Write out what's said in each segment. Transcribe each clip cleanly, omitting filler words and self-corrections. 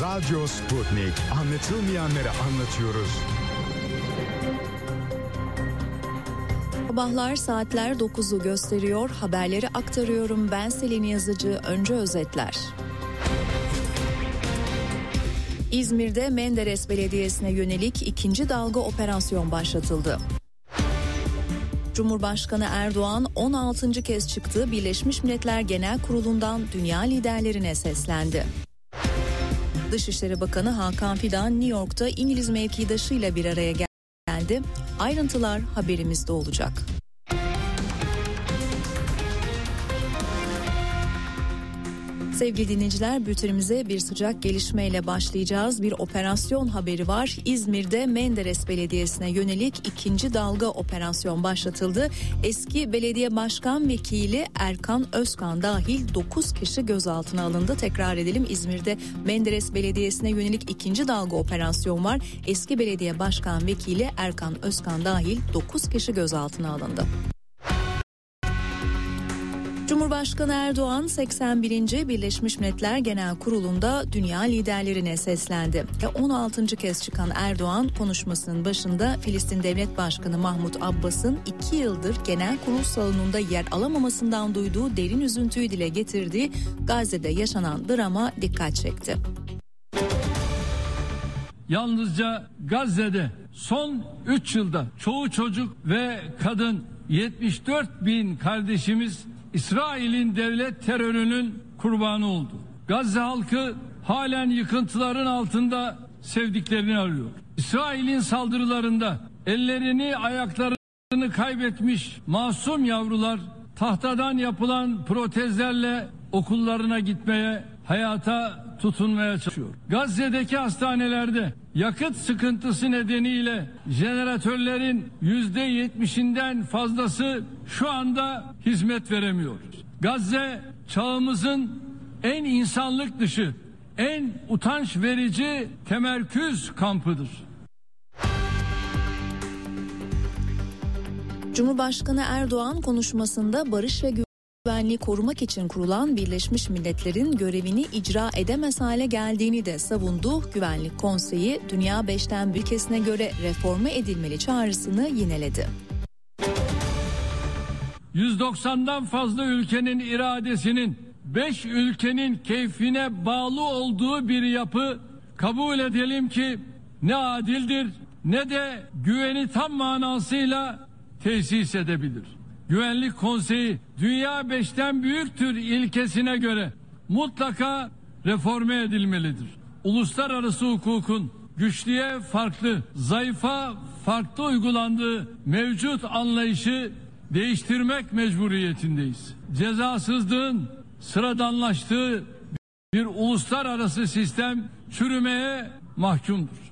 Radyo Sputnik. Anlatılmayanları anlatıyoruz. Sabahlar saatler 9'u gösteriyor. Haberleri aktarıyorum. Ben Selin Yazıcı. Önce özetler. İzmir'de Menderes Belediyesi'ne yönelik ikinci dalga operasyon başlatıldı. Cumhurbaşkanı Erdoğan 16. kez çıktı. Birleşmiş Milletler Genel Kurulu'ndan dünya liderlerine seslendi. Dışişleri Bakanı Hakan Fidan New York'ta İngiliz mevkidaşıyla bir araya geldi. Ayrıntılar haberimizde olacak. Sevgili dinleyiciler, bültenimize bir sıcak gelişmeyle başlayacağız. Bir operasyon haberi var. İzmir'de Menderes Belediyesi'ne yönelik ikinci dalga operasyon başlatıldı. Eski belediye başkan vekili Erkan Özkan dahil 9 kişi gözaltına alındı. Tekrar edelim, İzmir'de Menderes Belediyesi'ne yönelik ikinci dalga operasyon var. Eski belediye başkan vekili Erkan Özkan dahil 9 kişi gözaltına alındı. Cumhurbaşkanı Erdoğan 81. Birleşmiş Milletler Genel Kurulu'nda dünya liderlerine seslendi. 16. kez çıkan Erdoğan konuşmasının başında Filistin Devlet Başkanı Mahmut Abbas'ın 2 yıldır genel kurul salonunda yer alamamasından duyduğu derin üzüntüyü dile getirdiği Gazze'de yaşanan drama dikkat çekti. Yalnızca Gazze'de son 3 yılda çoğu çocuk ve kadın 74 bin kardeşimiz İsrail'in devlet terörünün kurbanı oldu. Gazze halkı halen yıkıntıların altında sevdiklerini arıyor. İsrail'in saldırılarında ellerini ayaklarını kaybetmiş masum yavrular tahtadan yapılan protezlerle okullarına gitmeye, hayata tutunmaya çalışıyor. Gazze'deki hastanelerde yakıt sıkıntısı nedeniyle jeneratörlerin %70'inden fazlası şu anda hizmet veremiyor. Gazze çağımızın en insanlık dışı, en utanç verici temerküz kampıdır. Cumhurbaşkanı Erdoğan konuşmasında barış ve güvenliği korumak için kurulan Birleşmiş Milletler'in görevini icra edemez hale geldiğini de savundu. Güvenlik Konseyi Dünya 5'ten bir ülkesine göre reforme edilmeli çağrısını yineledi. 190'dan fazla ülkenin iradesinin 5 ülkenin keyfine bağlı olduğu bir yapı kabul edelim ki ne adildir ne de güveni tam manasıyla tesis edebilir. Güvenlik Konseyi Dünya 5'ten büyüktür ilkesine göre mutlaka reforme edilmelidir. Uluslararası hukukun güçlüye farklı, zayıfa farklı uygulandığı mevcut anlayışı değiştirmek mecburiyetindeyiz. Cezasızlığın sıradanlaştığı bir uluslararası sistem çürümeye mahkumdur.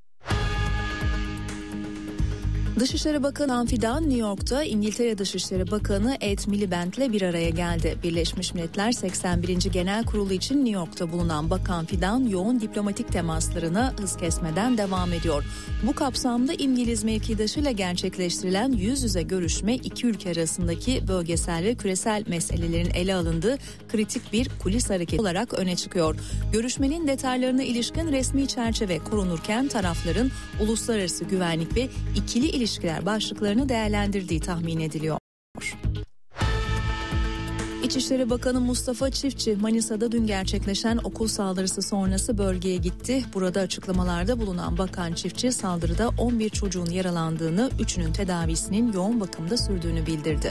Dışişleri Bakanı Hakan Fidan New York'ta İngiltere Dışişleri Bakanı Ed Miliband'le bir araya geldi. Birleşmiş Milletler 81. Genel Kurulu için New York'ta bulunan Bakan Fidan yoğun diplomatik temaslarına hız kesmeden devam ediyor. Bu kapsamda İngiliz mevkidaşıyla gerçekleştirilen yüz yüze görüşme iki ülke arasındaki bölgesel ve küresel meselelerin ele alındığı kritik bir kulis hareketi olarak öne çıkıyor. Görüşmenin detaylarına ilişkin resmi çerçeve korunurken tarafların uluslararası güvenlik ve ikili ilişkiler başlıklarını değerlendirdiği tahmin ediliyor. İçişleri Bakanı Mustafa Çiftçi Manisa'da dün gerçekleşen okul saldırısı sonrası bölgeye gitti. Burada açıklamalarda bulunan Bakan Çiftçi saldırıda 11 çocuğun yaralandığını, 3'ünün tedavisinin yoğun bakımda sürdüğünü bildirdi.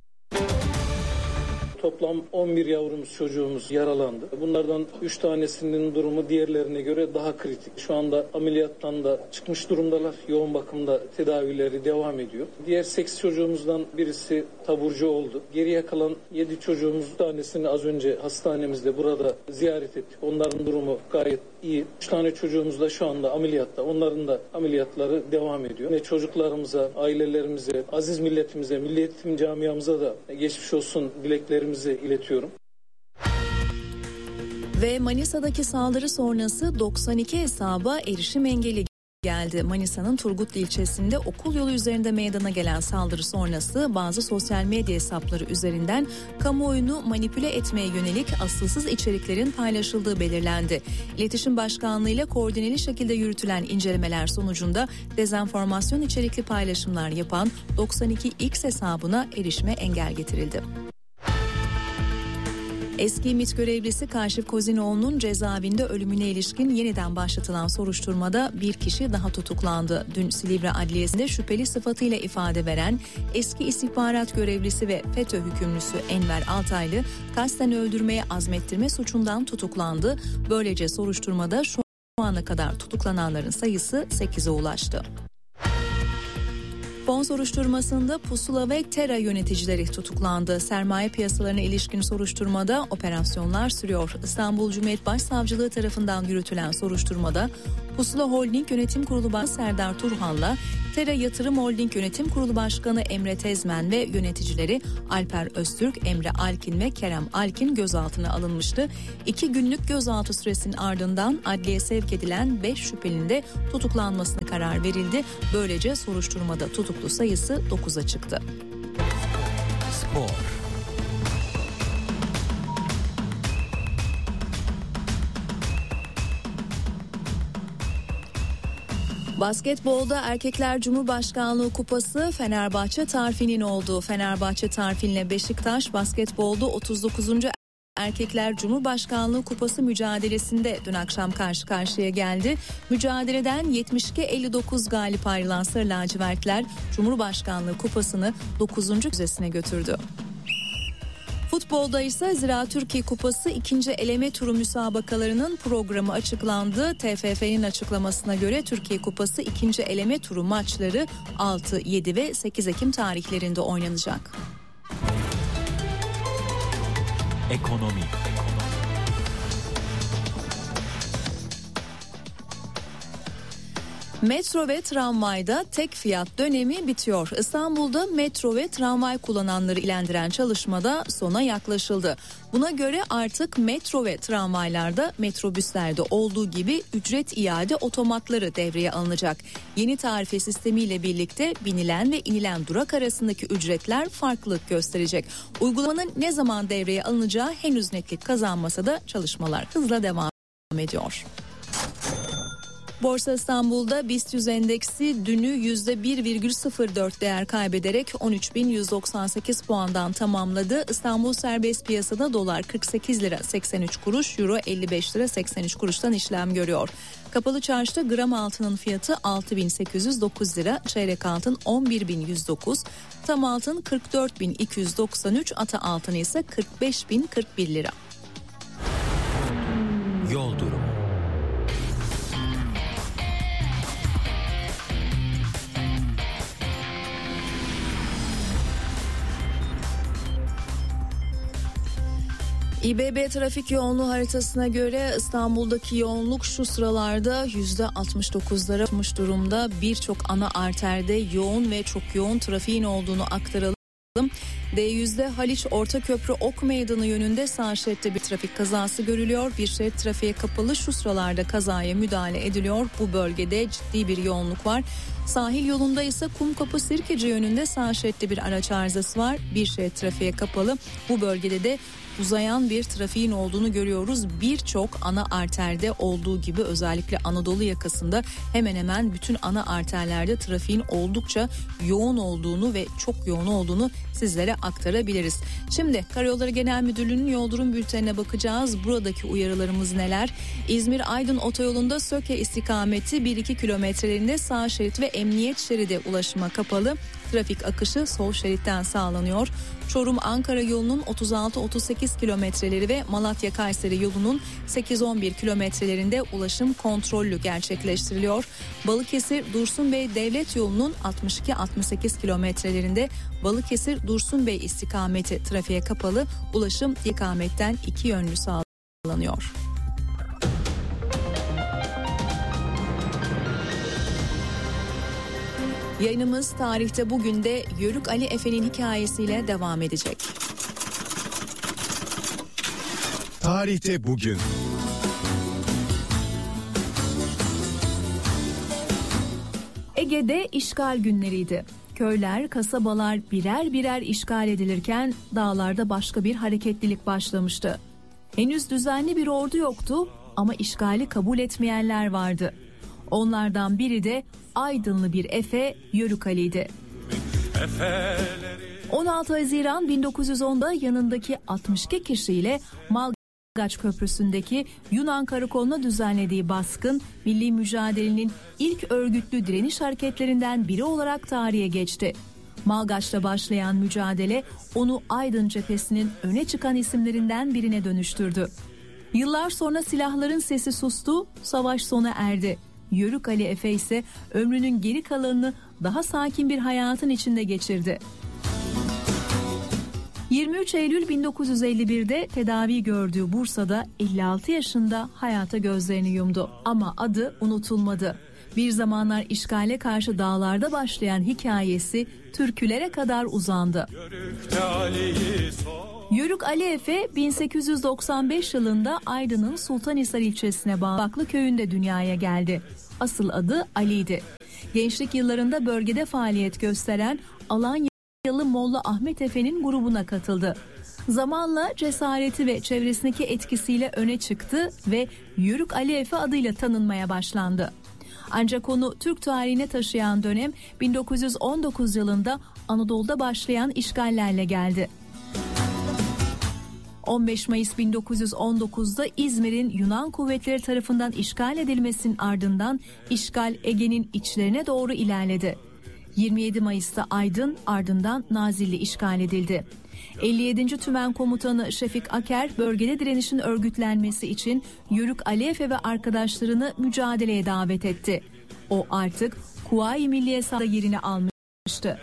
Toplam 11 yavrumuz, çocuğumuz yaralandı. Bunlardan 3 tanesinin durumu diğerlerine göre daha kritik. Şu anda ameliyattan da çıkmış durumdalar. Yoğun bakımda tedavileri devam ediyor. Diğer 8 çocuğumuzdan birisi taburcu oldu. Geriye kalan 7 çocuğumuz tanesini az önce hastanemizde burada ziyaret ettik. Onların durumu gayet iyi. 3 tane çocuğumuz da şu anda ameliyatta. Onların da ameliyatları devam ediyor. Ve çocuklarımıza, ailelerimize, aziz milletimize, Milli Eğitim Camiamıza da geçmiş olsun dileklerimizi iletiyorum. Ve Manisa'daki saldırı sonrası 92 hesaba erişim engeli geldi. Manisa'nın Turgutlu ilçesinde okul yolu üzerinde meydana gelen saldırı sonrası bazı sosyal medya hesapları üzerinden kamuoyunu manipüle etmeye yönelik asılsız içeriklerin paylaşıldığı belirlendi. İletişim Başkanlığı ile koordineli şekilde yürütülen incelemeler sonucunda dezenformasyon içerikli paylaşımlar yapan 92X hesabına erişime engel getirildi. Eski MİT görevlisi Kaşif Kozinoğlu'nun cezaevinde ölümüne ilişkin yeniden başlatılan soruşturmada bir kişi daha tutuklandı. Dün Silivri Adliyesi'nde şüpheli sıfatıyla ifade veren eski istihbarat görevlisi ve FETÖ hükümlüsü Enver Altaylı kasten öldürmeye azmettirme suçundan tutuklandı. Böylece soruşturmada şu ana kadar tutuklananların sayısı 8'e ulaştı. Fon soruşturmasında Pusula ve Tera yöneticileri tutuklandı. Sermaye piyasalarına ilişkin soruşturmada operasyonlar sürüyor. İstanbul Cumhuriyet Başsavcılığı tarafından yürütülen soruşturmada Pusula Holding Yönetim Kurulu Başkanı Serdar Turhan'la Tera Yatırım Holding Yönetim Kurulu Başkanı Emre Tezmen ve yöneticileri Alper Öztürk, Emre Alkin ve Kerem Alkin gözaltına alınmıştı. 2 günlük gözaltı süresinin ardından adliyeye sevk edilen 5 şüphelinin de tutuklanmasına karar verildi. Böylece soruşturmada tutuklu sayısı 9'a çıktı. Spor. Basketbolda Erkekler Cumhurbaşkanlığı Kupası Fenerbahçe Tarfin'in olduğu. Fenerbahçe Tarfin'le Beşiktaş basketbolda 39. Erkekler Cumhurbaşkanlığı Kupası mücadelesinde dün akşam karşı karşıya geldi. Mücadeleden 72-59 galip ayrılan Sarı Lacivertler Cumhurbaşkanlığı Kupası'nı 9. müzesine götürdü. Futbolda ise Zira Türkiye Kupası 2. eleme turu müsabakalarının programı açıklandı. TFF'nin açıklamasına göre Türkiye Kupası 2. eleme turu maçları 6, 7 ve 8 Ekim tarihlerinde oynanacak. Ekonomi. Metro ve tramvayda tek fiyat dönemi bitiyor. İstanbul'da metro ve tramvay kullananları ilgilendiren çalışmada sona yaklaşıldı. Buna göre artık metro ve tramvaylarda metrobüslerde olduğu gibi ücret iade otomatları devreye alınacak. Yeni tarife sistemiyle birlikte binilen ve inilen durak arasındaki ücretler farklılık gösterecek. Uygulamanın ne zaman devreye alınacağı henüz netlik kazanmasa da çalışmalar hızla devam ediyor. Borsa İstanbul'da BIST 100 endeksi dünü %1,04 değer kaybederek 13.198 puandan tamamladı. İstanbul serbest piyasada dolar 48 lira 83 kuruş, euro 55 lira 83 kuruştan işlem görüyor. Kapalı çarşıda gram altının fiyatı 6.809 lira, çeyrek altın 11.109, tam altın 44.293, ata altın ise 45.041 lira. Yol durumu. İBB trafik yoğunluğu haritasına göre İstanbul'daki yoğunluk şu sıralarda %69'lara çıkmış durumda. Birçok ana arterde yoğun ve çok yoğun trafiğin olduğunu aktaralım. D100'de Haliç Ortaköprü Ok Meydanı yönünde sağ şeritte bir trafik kazası görülüyor. Bir şerit trafiğe kapalı, şu sıralarda kazaya müdahale ediliyor. Bu bölgede ciddi bir yoğunluk var. Sahil yolunda ise Kumkapı Sirkeci yönünde sağ şeritte bir araç arızası var. Bir şerit trafiğe kapalı. Bu bölgede de uzayan bir trafiğin olduğunu görüyoruz. Birçok ana arterde olduğu gibi özellikle Anadolu yakasında hemen hemen bütün ana arterlerde trafiğin oldukça yoğun olduğunu ve çok yoğun olduğunu sizlere aktarabiliriz. Şimdi Karayolları Genel Müdürlüğü'nün yol durum bültenine bakacağız. Buradaki uyarılarımız neler? İzmir-Aydın otoyolunda Söke istikameti 1-2 kilometrelerinde sağ şerit ve emniyet şeridi ulaşıma kapalı. Trafik akışı sol şeritten sağlanıyor. Çorum-Ankara yolunun 36-38 kilometreleri ve Malatya-Kayseri yolunun 8-11 kilometrelerinde ulaşım kontrollü gerçekleştiriliyor. Balıkesir-Dursunbey devlet yolunun 62-68 kilometrelerinde Balıkesir-Dursunbey istikameti trafiğe kapalı, ulaşım istikametten 2 yönlü sağlanıyor. Yayınımız tarihte bugün de Yörük Ali Efe'nin hikayesiyle devam edecek. Tarihte bugün. Ege'de işgal günleriydi. Köyler, kasabalar birer birer işgal edilirken dağlarda başka bir hareketlilik başlamıştı. Henüz düzenli bir ordu yoktu ama işgali kabul etmeyenler vardı. Onlardan biri de Aydınlı bir Efe Yörük Ali'ydi. 16 Haziran 1910'da yanındaki 62 kişiyle Malgaç Köprüsü'ndeki Yunan karakoluna düzenlediği baskın, milli mücadelenin ilk örgütlü direniş hareketlerinden biri olarak tarihe geçti. Malgaç'ta başlayan mücadele onu Aydın cephesinin öne çıkan isimlerinden birine dönüştürdü. Yıllar sonra silahların sesi sustu, savaş sona erdi. Yörük Ali Efe ise ömrünün geri kalanını daha sakin bir hayatın içinde geçirdi. 23 Eylül 1951'de tedavi gördüğü Bursa'da 56 yaşında hayata gözlerini yumdu. Ama adı unutulmadı. Bir zamanlar işgale karşı dağlarda başlayan hikayesi türkülere kadar uzandı. Yörük Ali Efe 1895 yılında Aydın'ın Sultanhisar ilçesine bağlı Baklı köyünde dünyaya geldi. Asıl adı Ali'ydi. Gençlik yıllarında bölgede faaliyet gösteren Alanyalı Molla Ahmet Efe'nin grubuna katıldı. Zamanla cesareti ve çevresindeki etkisiyle öne çıktı ve Yörük Ali Efe adıyla tanınmaya başlandı. Ancak onu Türk tarihine taşıyan dönem 1919 yılında Anadolu'da başlayan işgallerle geldi. 15 Mayıs 1919'da İzmir'in Yunan kuvvetleri tarafından işgal edilmesinin ardından işgal Ege'nin içlerine doğru ilerledi. 27 Mayıs'ta Aydın, ardından Nazilli işgal edildi. 57. Tümen Komutanı Şefik Aker bölgede direnişin örgütlenmesi için Yörük Ali Efe ve arkadaşlarını mücadeleye davet etti. O artık Kuvayi Milliye sahada yerini almıştı.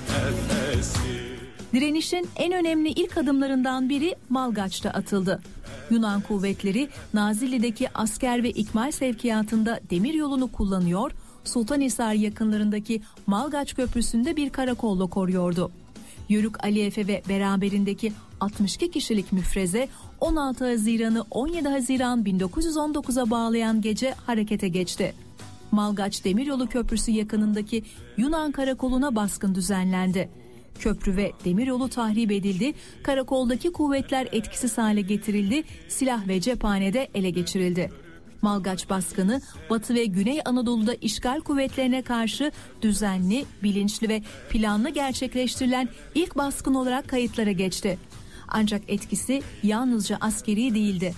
Direnişin en önemli ilk adımlarından biri Malgaç'ta atıldı. Yunan kuvvetleri Nazilli'deki asker ve ikmal sevkiyatında demir yolunu kullanıyor, Sultanhisar yakınlarındaki Malgaç Köprüsü'nde bir karakolla koruyordu. Yörük Ali Efe ve beraberindeki 62 kişilik müfreze 16 Haziran'ı 17 Haziran 1919'a bağlayan gece harekete geçti. Malgaç Demiryolu Köprüsü yakınındaki Yunan karakoluna baskın düzenlendi. Köprü ve demiryolu tahrip edildi, karakoldaki kuvvetler etkisiz hale getirildi, silah ve cephane de ele geçirildi. Malgaç baskını Batı ve Güney Anadolu'da işgal kuvvetlerine karşı düzenli, bilinçli ve planlı gerçekleştirilen ilk baskın olarak kayıtlara geçti. Ancak etkisi yalnızca askeri değildi.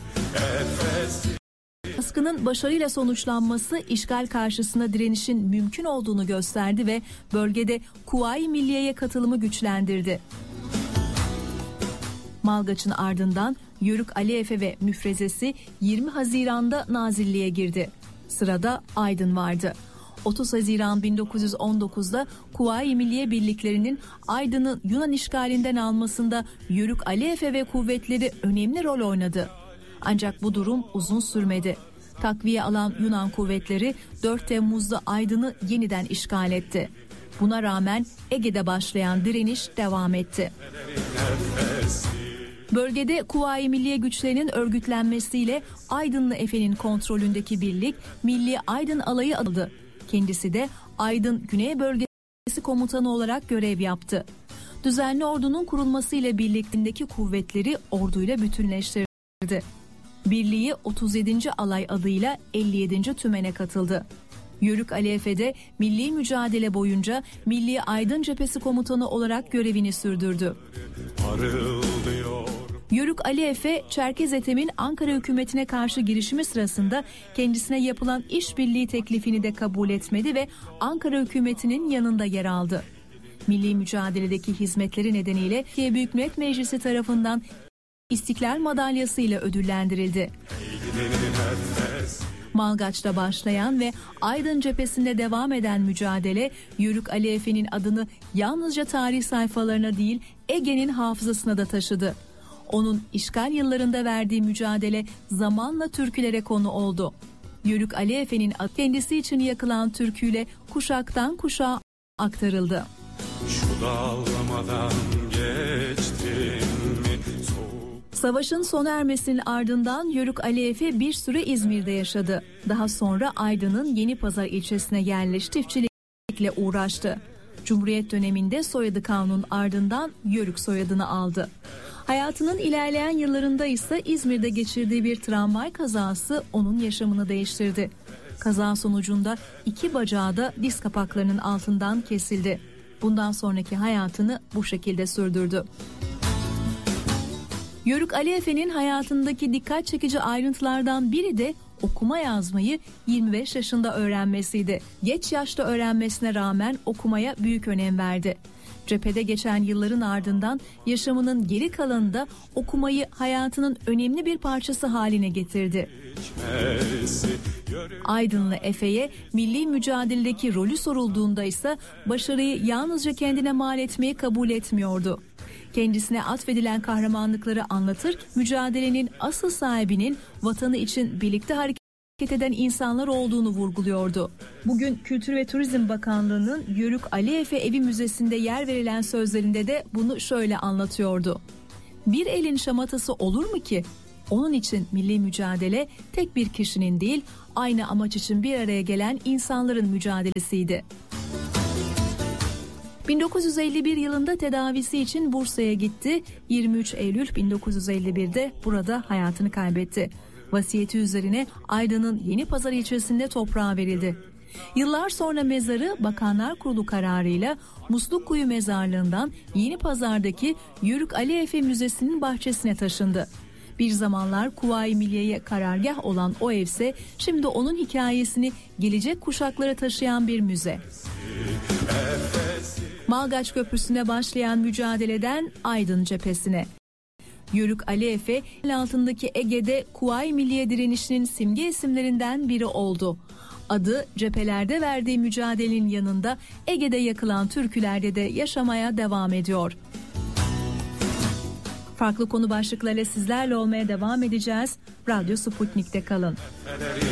Baskının başarıyla sonuçlanması işgal karşısında direnişin mümkün olduğunu gösterdi ve bölgede Kuvayi Milliye'ye katılımı güçlendirdi. Malgaç'ın ardından Yörük Ali Efe ve müfrezesi 20 Haziran'da Nazilli'ye girdi. Sırada Aydın vardı. 30 Haziran 1919'da Kuvayi Milliye birliklerinin Aydın'ı Yunan işgalinden almasında Yörük Ali Efe ve kuvvetleri önemli rol oynadı. Ancak bu durum uzun sürmedi. Takviye alan Yunan kuvvetleri 4 Temmuz'da Aydın'ı yeniden işgal etti. Buna rağmen Ege'de başlayan direniş devam etti. Bölgede Kuvayi Milliye güçlerinin örgütlenmesiyle Aydınlı Efe'nin kontrolündeki birlik Milli Aydın Alayı adıldı. Kendisi de Aydın Güney Bölgesi Komutanı olarak görev yaptı. Düzenli ordunun kurulmasıyla birlikteki kuvvetleri orduyla bütünleştirdi. Birliği 37. Alay adıyla 57. Tümen'e katıldı. Yörük Ali Efe de milli mücadele boyunca Milli Aydın Cephesi Komutanı olarak görevini sürdürdü. Yörük Ali Efe, Çerkez Ethem'in Ankara hükümetine karşı girişimi sırasında kendisine yapılan işbirliği teklifini de kabul etmedi ve Ankara hükümetinin yanında yer aldı. Milli mücadeledeki hizmetleri nedeniyle Türkiye Büyük Millet Meclisi tarafından İstiklal Madalyası ile ödüllendirildi. Malgaç'ta başlayan ve Aydın cephesinde devam eden mücadele, Yörük Ali Efe'nin adını yalnızca tarih sayfalarına değil, Ege'nin hafızasına da taşıdı. Onun işgal yıllarında verdiği mücadele zamanla türkülere konu oldu. Yörük Ali Efe'nin adı kendisi için yakılan türküyle kuşaktan kuşağa aktarıldı. Şu dağlamadan geçtim mi? Savaşın sona ermesinin ardından Yörük Ali Efe bir süre İzmir'de yaşadı. Daha sonra Aydın'ın Yenipazar ilçesine yerleşti. Çiftçilik emekle uğraştı. Cumhuriyet döneminde soyadı Kanun ardından Yörük soyadını aldı. Hayatının ilerleyen yıllarında ise İzmir'de geçirdiği bir tramvay kazası onun yaşamını değiştirdi. Kaza sonucunda 2 bacağı da diz kapaklarının altından kesildi. Bundan sonraki hayatını bu şekilde sürdürdü. Yörük Ali Efe'nin hayatındaki dikkat çekici ayrıntılardan biri de okuma yazmayı 25 yaşında öğrenmesiydi. Geç yaşta öğrenmesine rağmen okumaya büyük önem verdi. Cephede geçen yılların ardından yaşamının geri kalanında okumayı hayatının önemli bir parçası haline getirdi. Aydınlı Efe'ye milli mücadeledeki rolü sorulduğunda ise başarıyı yalnızca kendine mal etmeyi kabul etmiyordu. Kendisine atfedilen kahramanlıkları anlatır, mücadelenin asıl sahibinin vatanı için birlikte hareket eden insanlar olduğunu vurguluyordu. Bugün Kültür ve Turizm Bakanlığı'nın Yörük Ali Efe Evi Müzesi'nde yer verilen sözlerinde de bunu şöyle anlatıyordu. Bir elin şamatası olur mu ki? Onun için milli mücadele tek bir kişinin değil, aynı amaç için bir araya gelen insanların mücadelesiydi. 1951 yılında tedavisi için Bursa'ya gitti. 23 Eylül 1951'de burada hayatını kaybetti. Vasiyeti üzerine Aydın'ın Yenipazarı ilçesinde toprağa verildi. Yıllar sonra mezarı Bakanlar Kurulu kararıyla Muslukkuyu Mezarlığı'ndan Yenipazar'daki Yörük Ali Efe Müzesi'nin bahçesine taşındı. Bir zamanlar Kuvayi Milliye'ye karargah olan o evse şimdi onun hikayesini gelecek kuşaklara taşıyan bir müze. Malgaç Köprüsü'ne başlayan mücadeleden Aydın cephesine. Yörük Ali Efe, altındaki Ege'de Kuvayi Milliye direnişinin simge isimlerinden biri oldu. Adı cephelerde verdiği mücadelenin yanında Ege'de yakılan türkülerde de yaşamaya devam ediyor. Farklı konu başlıklarıyla sizlerle olmaya devam edeceğiz. Radyo Sputnik'te kalın.